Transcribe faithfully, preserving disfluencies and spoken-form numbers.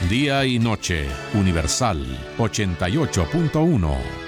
Día y noche, Universal ochenta y ocho punto uno.